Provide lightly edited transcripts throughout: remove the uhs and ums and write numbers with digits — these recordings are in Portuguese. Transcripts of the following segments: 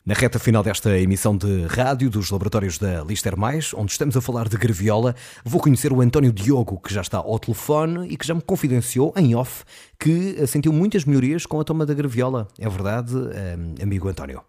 Na reta final desta emissão de rádio dos laboratórios da Lister+, onde estamos a falar de graviola, vou conhecer o António Diogo, que já está ao telefone e que já me confidenciou, em off, que sentiu muitas melhorias com a toma da graviola. É verdade, amigo António?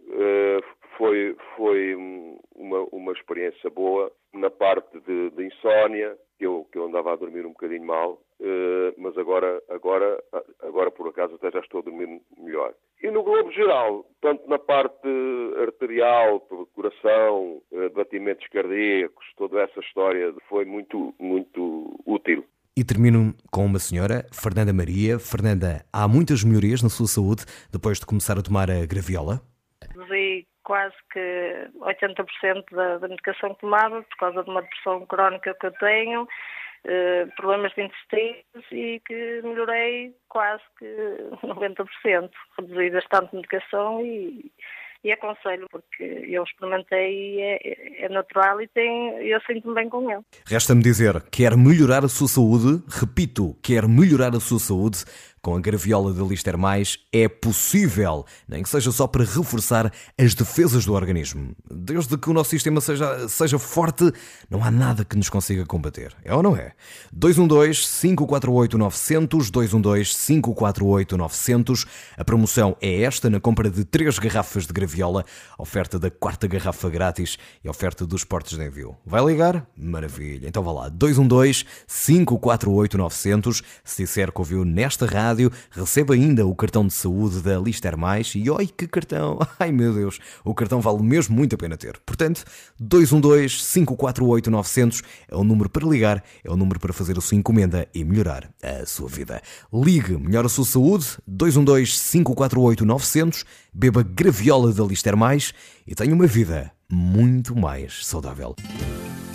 Foi uma experiência boa na parte de insónia, que eu andava a dormir um bocadinho mal, mas agora por acaso até já estou a dormir melhor. E no globo geral, tanto na parte arterial, coração, batimentos cardíacos, toda essa história foi muito, muito útil. E termino com uma senhora, Fernanda Maria. Fernanda, há muitas melhorias na sua saúde depois de começar a tomar a graviola? Reduzi quase que 80% da medicação que tomava por causa de uma depressão crónica que eu tenho, problemas de intestinos, e que melhorei quase que 90%. Reduzi bastante medicação e aconselho, porque eu experimentei e é natural e eu sinto-me bem com ele. Resta-me dizer, quer melhorar a sua saúde? Repito, quer melhorar a sua saúde? Com a graviola da Lister+, é possível, nem que seja só para reforçar as defesas do organismo. Desde que o nosso sistema seja forte, não há nada que nos consiga combater. É ou não é? 212-548-900, 212-548-900. A promoção é esta, na compra de 3 garrafas de graviola, oferta da 4ª garrafa grátis e oferta dos portos de envio. Vai ligar? Maravilha. Então vá lá, 212-548-900. Se disser que ouviu nesta rádio, receba ainda o cartão de saúde da Lister+, e oi, que cartão! Ai meu Deus, o cartão vale mesmo muito a pena ter. Portanto, 212-548-900 é o número para ligar, é o número para fazer a sua encomenda e melhorar a sua vida. Ligue, melhora a sua saúde, 212-548-900, beba graviola da Lister+, e tenha uma vida muito mais saudável.